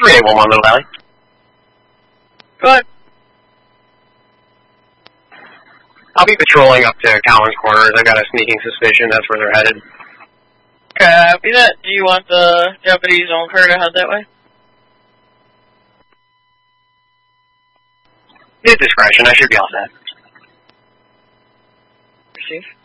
3811 Little Valley. Go ahead. I'll be patrolling up to Cowan's Corners. I got a sneaking suspicion that's where they're headed. Copy that. Do you want the deputies on her to head that way? His discretion, I should be all set. Receive.